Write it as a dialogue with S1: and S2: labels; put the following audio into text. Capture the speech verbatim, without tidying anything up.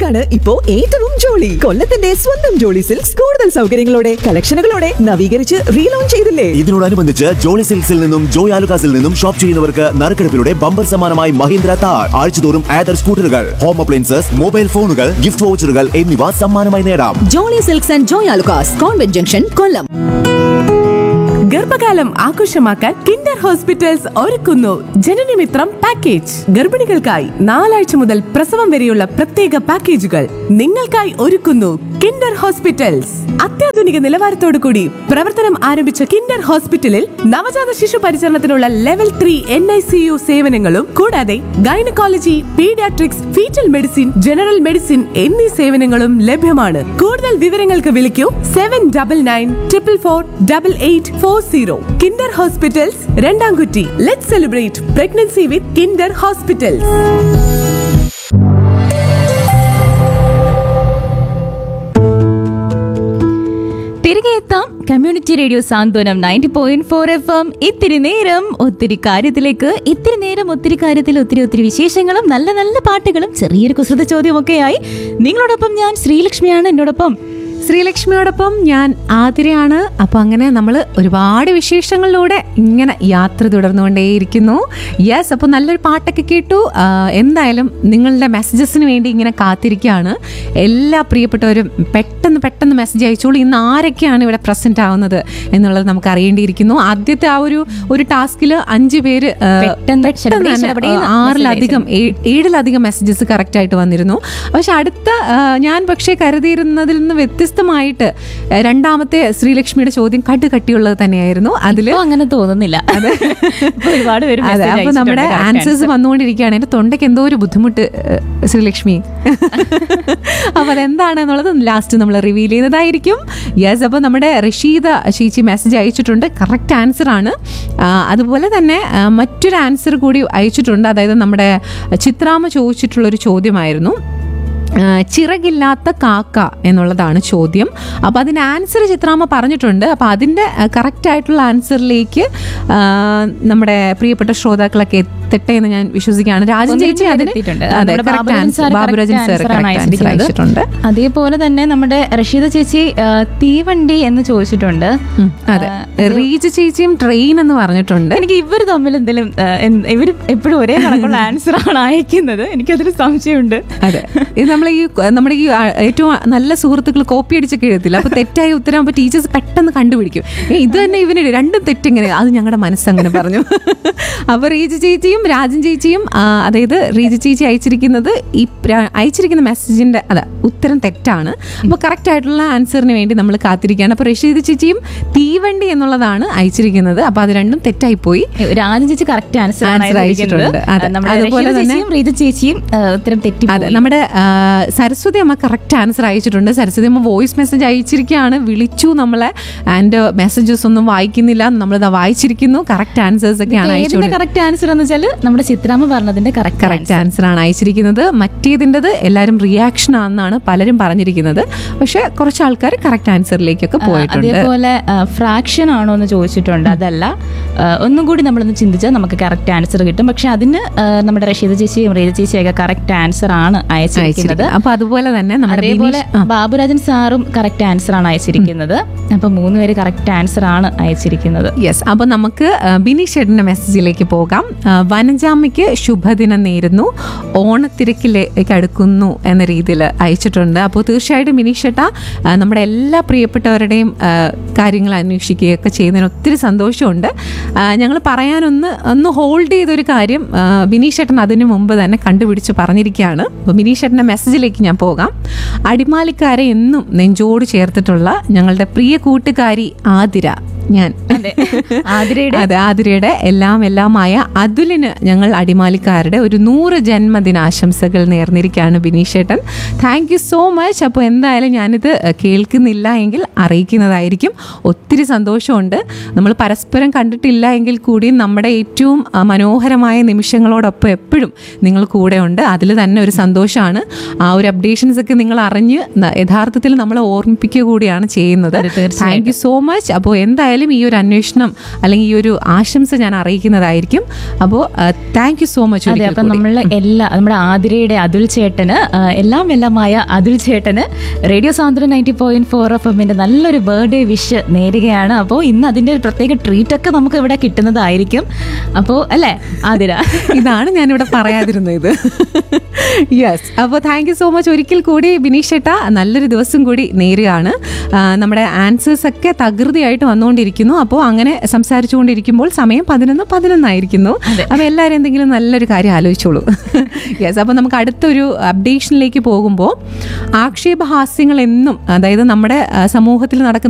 S1: ആണ് ഇപ്പോ ഏറ്റവും ജോളി. കൊല്ലത്തിന്റെ സ്വന്തം ജോളി സിൽക്സ് കൂടുതൽ സൗകര്യങ്ങളോടെ കളക്ഷനുകളോടെ നവീകരിച്ച് റീലോഞ്ച് ചെയ്തില്ലേ.
S2: ഇതിനോടനുബന്ധിച്ച് ജോളി സിൽക്സിൽ നിന്നും ജോയ് ആലുകാസിൽ നിന്നും ഷോപ്പ് ചെയ്യുന്നവർക്ക് നറുക്കെടുപ്പിലൂടെ ബമ്പർ സമ്മാനമായി മഹീന്ദ്ര താർ, ആഴ്ചതോറും ആദർ സ്കൂട്ടറുകൾ, ഹോം അപ്ലയൻസസ്, മൊബൈൽ ഫോണുകൾ, ഗിഫ്റ്റ് വൗച്ചറുകൾ എന്നിവ സമ്മാനമായി നേടാം.
S1: Jolly silks and Joy Alukkas, convent junction, കൊല്ലം.
S3: ഗർഭകാലം ആഘോഷമാക്കാൻ കിൻഡർ ഹോസ്പിറ്റൽസ് ഒരുക്കുന്നു ജനനമിത്രം പാക്കേജ്. ഗർഭിണികൾക്കായി നാലാഴ്ച മുതൽ പ്രസവം വരെയുള്ള പ്രത്യേക പാക്കേജുകൾ നിങ്ങൾക്കായി ഒരുക്കുന്നു കിൻഡർ ഹോസ്പിറ്റൽസ്. അത്യാധുനിക നിലവാരത്തോടു കൂടി പ്രവർത്തനം ആരംഭിച്ച കിൻഡർ ഹോസ്പിറ്റലിൽ നവജാത ശിശു പരിചരണത്തിനുള്ള level three N I C U സേവനങ്ങളും കൂടാതെ gynaecology, paediatrics, fetal medicine, general medicine എന്നീ സേവനങ്ങളും ലഭ്യമാണ്. കൂടുതൽ വിവരങ്ങൾക്ക് വിളിക്കൂ seven double nine triple four double eight four zero. Kinder hospitals, രണ്ടാംകുറ്റി. Let's celebrate pregnancy with Kinder hospitals.
S4: തിരികെ എത്താം കമ്മ്യൂണിറ്റി റേഡിയോ സാന്ത്വനം ninety point four F M. ഇത്തിരി നേരം ഒത്തിരി കാര്യത്തിലേക്ക്, ഇത്തിരി നേരം ഒത്തിരി കാര്യത്തിൽ ഒത്തിരി ഒത്തിരി വിശേഷങ്ങളും നല്ല നല്ല പാട്ടുകളും ചെറിയൊരു കുസൃത ചോദ്യമൊക്കെയായി നിങ്ങളോടൊപ്പം ഞാൻ ശ്രീലക്ഷ്മിയാണ്. എന്നോടൊപ്പം
S5: ശ്രീലക്ഷ്മിയോടൊപ്പം ഞാൻ ആതിരയാണ്. അപ്പോൾ അങ്ങനെ നമ്മൾ ഒരുപാട് വിശേഷങ്ങളിലൂടെ ഇങ്ങനെ യാത്ര തുടർന്നുകൊണ്ടേയിരിക്കുന്നു. യെസ്, അപ്പോൾ നല്ലൊരു പാട്ടൊക്കെ കേട്ടു. എന്തായാലും നിങ്ങളുടെ മെസ്സേജസിന് വേണ്ടി ഇങ്ങനെ കാത്തിരിക്കുകയാണ് എല്ലാ പ്രിയപ്പെട്ടവരും. പെട്ടെന്ന് പെട്ടെന്ന് മെസ്സേജ് അയച്ചോളൂ. ഇന്ന് ആരൊക്കെയാണ് ഇവിടെ പ്രസന്റ് ആവുന്നത് എന്നുള്ളത് നമുക്ക് അറിയേണ്ടിയിരിക്കുന്നു. ആദ്യത്തെ ആ ഒരു ഒരു ടാസ്കിൽ അഞ്ച് പേര് ആറിലധികം ഏഴിലധികം മെസ്സേജസ് കറക്റ്റ് ആയിട്ട് വന്നിരുന്നു. പക്ഷെ അടുത്ത ഞാൻ പക്ഷേ കരുതിയിരുന്നതിൽ നിന്ന് വ്യത്യസ്തമായിട്ട് രണ്ടാമത്തെ ശ്രീലക്ഷ്മിയുടെ ചോദ്യം കട്ട് കട്ടിയുള്ളത് തന്നെയായിരുന്നു. അതിൽ
S4: അങ്ങനെ തോന്നുന്നില്ല. ഒരുപാട് പേര്
S5: അപ്പൊ നമ്മുടെ ആൻസേഴ്സ് വന്നുകൊണ്ടിരിക്കുകയാണ്. എന്റെ തൊണ്ടയ്ക്ക് എന്തോ ഒരു ബുദ്ധിമുട്ട് ശ്രീലക്ഷ്മി. അപ്പൊ അതെന്താണെന്നുള്ളത് ലാസ്റ്റ് നമ്മൾ റിവീൽ ചെയ്യുന്നതായിരിക്കും. യെസ്, അപ്പൊ നമ്മുടെ റഷീദ ചേച്ചി മെസ്സേജ് അയച്ചിട്ടുണ്ട്. കറക്റ്റ് ആൻസർ ആണ്. അതുപോലെ തന്നെ മറ്റൊരു ആൻസർ കൂടി അയച്ചിട്ടുണ്ട്. അതായത് നമ്മുടെ ചിത്രാമ്മ ചോദിച്ചിട്ടുള്ളൊരു ചോദ്യമായിരുന്നു, ചിറകില്ലാത്ത കാക്ക എന്നുള്ളതാണ് ചോദ്യം. അപ്പോൾ അതിന് ആൻസർ ചിത്രാമ്മ പറഞ്ഞിട്ടുണ്ട്. അപ്പോൾ അതിൻ്റെ കറക്റ്റ് ആയിട്ടുള്ള ആൻസറിലേക്ക് നമ്മുടെ പ്രിയപ്പെട്ട ശ്രോതാക്കളൊക്കെ എത്തട്ടെ എന്ന് ഞാൻ വിശ്വസിക്കുകയാണ്. രാജൻ ചേച്ചി അതിന് ബാബുരാജൻ സാർ അയച്ചിട്ടുണ്ട്.
S4: അതേപോലെ തന്നെ നമ്മുടെ റഷീദ ചേച്ചി തീവണ്ടി എന്ന് ചോദിച്ചിട്ടുണ്ട്.
S5: അതെ, റീജ ചേച്ചിയും ട്രെയിൻ എന്ന് പറഞ്ഞിട്ടുണ്ട്.
S4: എനിക്ക് ഇവർ തമ്മിൽ എന്തെങ്കിലും ഇവർ എപ്പോഴും ഒരേ കണക്കുള്ള ആൻസർ ആണ് അയക്കുന്നത്. എനിക്കതിൽ സംശയമുണ്ട്.
S5: അതെ, ഇത് നമ്മൾ ഈ നമ്മുടെ ഈ ഏറ്റവും നല്ല സുഹൃത്തുക്കൾ കോപ്പി അടിച്ചൊക്കെ എഴുതില്ല. അപ്പൊ തെറ്റായ ഉത്തരം അപ്പൊ ടീച്ചേഴ്സ് പെട്ടെന്ന് കണ്ടുപിടിക്കും. ഇത് തന്നെ ഇവന് രണ്ടും തെറ്റിങ്ങനെ, അത് ഞങ്ങളുടെ മനസ്സങ്ങനെ പറഞ്ഞു. അപ്പൊ റീജ ചേച്ചിയും രാജൻ ചേച്ചിയും, അതായത് റീജ ചേച്ചി അയച്ചിരിക്കുന്നത് ഈ അയച്ചിരിക്കുന്ന മെസ്സേജിന്റെ അതാ ഉത്തരം തെറ്റാണ്. അപ്പൊ കറക്റ്റ് ആയിട്ടുള്ള ആൻസറിന് വേണ്ടി നമ്മൾ കാത്തിരിക്കുകയാണ്. അപ്പൊ റഷീദ് ചേച്ചിയും തീവണ്ടി എന്നുള്ളതാണ് അയച്ചിരിക്കുന്നത്. അപ്പൊ അത് രണ്ടും തെറ്റായി പോയി.
S4: രാജൻ ചേച്ചി കറക്റ്റ് ആൻസർ
S5: അയച്ചിട്ടുണ്ട്.
S4: അതുപോലെ തന്നെ റീജ ചേച്ചിയും ഉത്തരം തെറ്റി.
S5: അതെ, നമ്മുടെ സരസ്വതി അമ്മ കറക്റ്റ് ആൻസർ അയച്ചിട്ടുണ്ട്. സരസ്വതി അമ്മ വോയിസ് മെസ്സേജ് അയച്ചിരിക്കുകയാണ്. വിളിച്ചു നമ്മളെ, ആൻഡ് മെസ്സേജസ് ഒന്നും വായിക്കുന്നില്ല, നമ്മളിത് വായിച്ചിരിക്കുന്നു. കറക്റ്റ് ആൻസേഴ്സ് ഒക്കെയാണ് അയച്ചിട്ടുള്ളത്.
S4: കറക്റ്റ് ആൻസർ എന്ന് വെച്ചാൽ നമ്മുടെ ചിത്രാമ്മ പറഞ്ഞതിന്റെ കറക്റ്റ്
S5: കറക്റ്റ് ആൻസർ ആണ് അയച്ചിരിക്കുന്നത്. മറ്റേതിൻ്റെത് എല്ലാവരും റിയാക്ഷൻ ആണെന്നാണ് പലരും പറഞ്ഞിരിക്കുന്നത്. പക്ഷെ കുറച്ച് ആൾക്കാർ കറക്റ്റ് ആൻസറിലേക്കൊക്കെ പോയിട്ടുണ്ട്.
S4: അതേപോലെ ഫ്രാക്ഷൻ ആണോ എന്ന് ചോദിച്ചിട്ടുണ്ട്. അതല്ല, ഒന്നും കൂടി നമ്മളൊന്ന് ചിന്തിച്ചാൽ നമുക്ക് കറക്റ്റ് ആൻസർ കിട്ടും. പക്ഷെ അതിന് നമ്മുടെ റഷീദ ചേച്ചിയും റീജ ചേച്ചിയൊക്കെ കറക്റ്റ് ആൻസർ ആണ് അയച്ചിരിക്കുന്നത്.
S5: അപ്പൊ അതുപോലെ തന്നെ
S4: അതേപോലെ ബാബുരാജൻ സാറും കറക്റ്റ് ആൻസർ ആണ് അയച്ചിരിക്കുന്നത്. അപ്പൊ മൂന്നുപേര് കറക്റ്റ് ആൻസർ ആണ് അയച്ചിരിക്കുന്നത്.
S5: യെസ്, അപ്പൊ നമുക്ക് ബിനീഷ് ചേട്ടന്റെ മെസ്സേജിലേക്ക് പോകാം. വനജാമയ്ക്ക് ശുഭദിനം നേരുന്നു, ഓണത്തിരക്കിലേക്ക് അടുക്കുന്നു എന്ന രീതിയിൽ അയച്ചിട്ടുണ്ട്. അപ്പോൾ തീർച്ചയായിട്ടും ബിനീഷ് ചേട്ടാ, നമ്മുടെ എല്ലാ പ്രിയപ്പെട്ടവരുടെയും കാര്യങ്ങൾ അന്വേഷിക്കുകയൊക്കെ ചെയ്യുന്നതിന് ഒത്തിരി സന്തോഷമുണ്ട്. ഞങ്ങൾ പറയാനൊന്ന് ഒന്ന് ഹോൾഡ് ചെയ്തൊരു കാര്യം ബിനീഷ് ചേട്ടൻ അതിനു മുമ്പ് തന്നെ കണ്ടുപിടിച്ച് പറഞ്ഞിരിക്കുകയാണ്. അപ്പോൾ ബിനീഷ് ചേട്ടൻ്റെ മെസ്സേജിലേക്ക് ഞാൻ പോകാം. അടിമാലിക്കാരെ എന്നും നെഞ്ചോട് ചേർത്തിട്ടുള്ള ഞങ്ങളുടെ പ്രിയ കൂട്ടുകാരി ആതിര, ഞാൻ അതെ ആതിരയുടെ എല്ലാം എല്ലാമായ അതുലിന് ഞങ്ങൾ അടിമാലിക്കാരുടെ ഒരു നൂറ് ജന്മദിനാശംസകൾ നേർന്നിരിക്കുകയാണ് ബിനീഷ് ചേട്ടൻ. Thank you so much. അപ്പോൾ എന്തായാലും ഞാനിത് കേൾക്കുന്നില്ല എങ്കിൽ അറിയിക്കുന്നതായിരിക്കും. ഒത്തിരി സന്തോഷമുണ്ട്. നമ്മൾ പരസ്പരം കണ്ടിട്ടില്ല എങ്കിൽ കൂടിയും നമ്മുടെ ഏറ്റവും മനോഹരമായ നിമിഷങ്ങളോടൊപ്പം എപ്പോഴും നിങ്ങൾ കൂടെ ഉണ്ട്. അതിൽ തന്നെ ഒരു സന്തോഷമാണ്. ആ ഒരു അപ്ഡേഷൻസ് ഒക്കെ നിങ്ങൾ അറിഞ്ഞ് യഥാർത്ഥത്തിൽ നമ്മളെ ഓർമ്മിപ്പിക്കുക കൂടിയാണ് ചെയ്യുന്നത്. Thank you so much. അപ്പോൾ എന്തായാലും എന്തായാലും ഈ ഒരു അന്വേഷണം അല്ലെങ്കിൽ ഈ ഒരു ആശംസ ഞാൻ അറിയിക്കുന്നതായിരിക്കും. അപ്പോൾ താങ്ക് യു സോ മച്ച്.
S4: അതെ, അപ്പം നമ്മൾ എല്ലാ നമ്മുടെ ആതിരയുടെ അതുൽ ചേട്ടന്, എല്ലാം എല്ലാമായ അതുൽ ചേട്ടന് റേഡിയോ സാന്ത്വനം നയൻറ്റി പോയിന്റ് ഫോർ എഫ് എമ്മിന്റെ നല്ലൊരു ബർത്ത്ഡേ വിഷ് നേരുകയാണ്. അപ്പോൾ ഇന്ന് അതിന്റെ ഒരു പ്രത്യേക ട്രീറ്റ് ഒക്കെ നമുക്ക് ഇവിടെ കിട്ടുന്നതായിരിക്കും. അപ്പോൾ അല്ലേ ആതിര?
S5: ഇതാണ് ഞാനിവിടെ പറയാതിരുന്നത് ഇത്. യെസ്, അപ്പോൾ താങ്ക് യു സോ മച്ച് ഒരിക്കൽ കൂടി ബിനീഷ് ചേട്ടാ. നല്ലൊരു ദിവസം കൂടി നേരുകയാണ്. നമ്മുടെ ആൻസേഴ്സ് ഒക്കെ തകൃതിയായിട്ട് വന്നുകൊണ്ടിരിക്കുന്നു. അപ്പോൾ അങ്ങനെ സംസാരിച്ചുകൊണ്ടിരിക്കുമ്പോൾ സമയം പതിനൊന്ന് പതിനൊന്നായിരിക്കുന്നു. അപ്പോൾ എല്ലാവരും എന്തെങ്കിലും നല്ലൊരു കാര്യം ആലോചിച്ചോളൂ. യെസ്, അപ്പോൾ നമുക്ക് അടുത്തൊരു അപ്ഡേഷനിലേക്ക് പോകുമ്പോൾ ആക്ഷേപഹാസ്യങ്ങൾ എന്നും, അതായത് നമ്മുടെ സമൂഹത്തിൽ നടക്കുന്ന